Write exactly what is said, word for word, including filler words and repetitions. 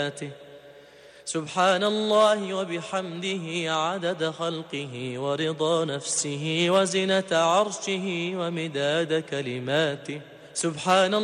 سبحان الله وبحمده عدد خلقه ورضا نفسه وزنة عرشه ومداد كلماته. سبحان